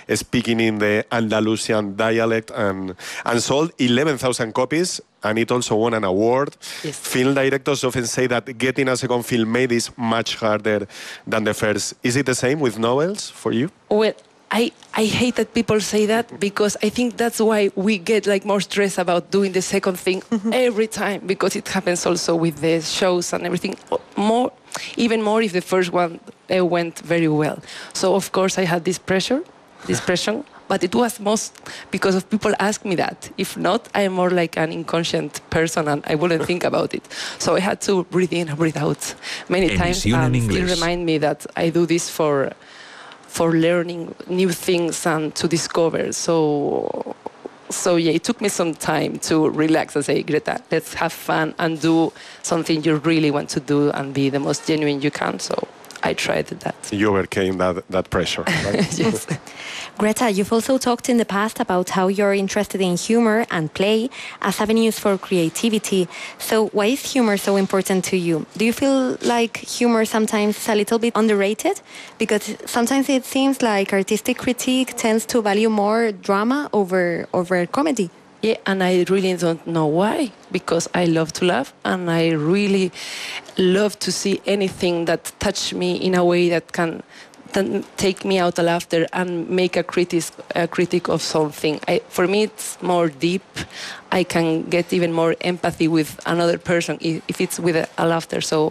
speaking in the Andalusian dialect, and sold 11,000 copies. And it also won an award. Yes. Film directors often say that getting a second film made is much harder than the first. Is it the same with novels for you? Well, I hate that people say that, because I think that's why we get like more stress about doing the second thing every time, because it happens also with the shows and everything. Even more if the first one went very well. So of course I had this pressure, but it was most because of people ask me that. If not, I am more like an inconscient person and I wouldn't think about it. So I had to breathe in and breathe out many times, and still remind me that I do this for learning new things and to discover. So yeah, it took me some time to relax and say, Greta, let's have fun and do something you really want to do and be the most genuine you can. So I tried that. You overcame that pressure, right? Yes. Greta, you've also talked in the past about how you're interested in humor and play as avenues for creativity. So why is humor so important to you? Do you feel like humor sometimes is a little bit underrated? Because sometimes it seems like artistic critique tends to value more drama over comedy. Yeah, and I really don't know why, because I love to laugh and I really love to see anything that touches me in a way that can take me out of laughter and make a critic of something. For me, it's more deep. I can get even more empathy with another person if it's with a laughter. So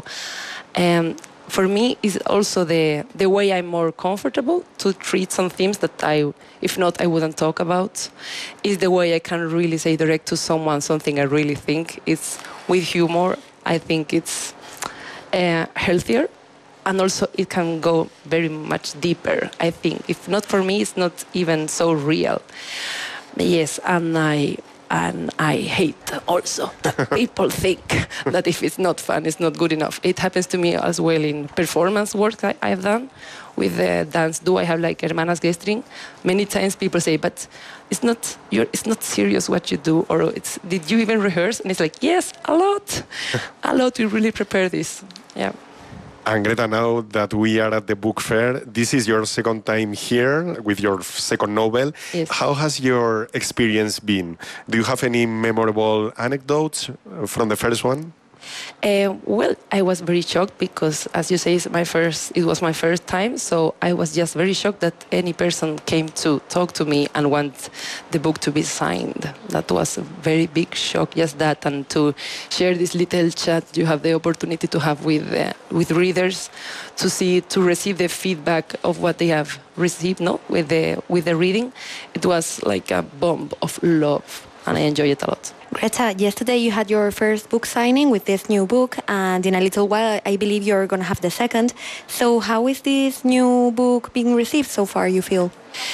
for me, it's also the way I'm more comfortable to treat some themes that if not, I wouldn't talk about. Is the way I can really say direct to someone something I really think. It's with humor. I think it's healthier. And also it can go very much deeper, I think. If not for me, it's not even so real. Yes, and I hate also that people think that if it's not fun, it's not good enough. It happens to me as well in performance work I've done with the dance. Do I have like Hermanas Gestring? Many times people say, but it's not serious what you do, or did you even rehearse? And it's like, yes, a lot. We really prepare this. Yeah. And Greta, now that we are at the book fair, this is your second time here with your second novel. Yes. How has your experience been? Do you have any memorable anecdotes from the first one? Well, I was very shocked because, as you say, it was my first time. So I was just very shocked that any person came to talk to me and want the book to be signed. That was a very big shock, just that, and to share this little chat you have the opportunity to have with readers, to receive the feedback of what they have received, with the reading. It was like a bomb of love, and I enjoy it a lot. Greta, yesterday you had your first book signing with this new book, and in a little while I believe you're going to have the second. So how is this new book being received so far, you feel?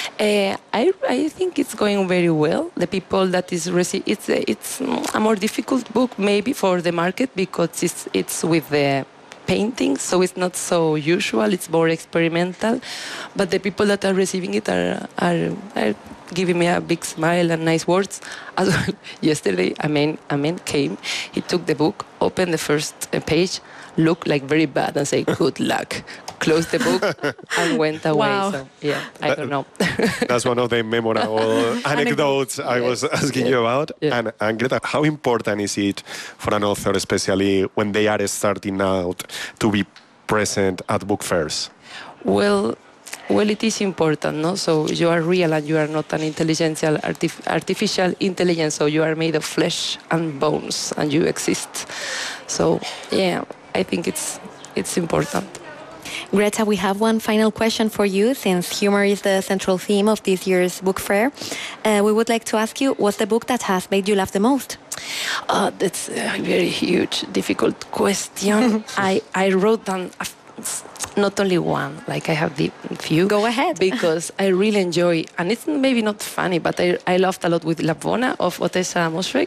I think it's going very well. The people that is receiving, it's a more difficult book maybe for the market because it's with the paintings, so it's not so usual, it's more experimental. But the people that are receiving it are giving me a big smile and nice words. As well, yesterday, a man came, he took the book, opened the first page, looked like very bad and said, good luck, closed the book and went away. Wow. So, yeah, I don't know. That's one of the memorable anecdotes I was asking you about. Yeah. And Greta, how important is it for an author, especially when they are starting out, to be present at book fairs? Well, it is important, no? So you are real and you are not an artificial intelligence, so you are made of flesh and bones and you exist. So, yeah, I think it's important. Greta, we have one final question for you, since humor is the central theme of this year's book fair. We would like to ask you, what's the book that has made you laugh the most? That's a very huge, difficult question. I wrote down not only one, like I have the few. Go ahead. Because I really enjoy, and it's maybe not funny, but I laughed a lot with La Bona of Otessa Moschweg.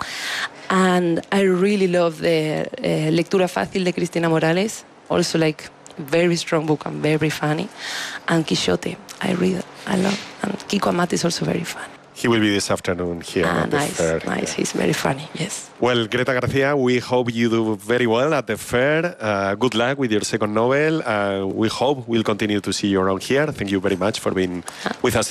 And I really love the Lectura Fácil de Cristina Morales, also like very strong book and very funny. And Quixote, I love. And Kiko Amati is also very funny. He will be this afternoon here at the fair. Nice. He's very funny, yes. Well, Greta Garcia, we hope you do very well at the fair. Good luck with your second novel. We hope we'll continue to see you around here. Thank you very much for being with us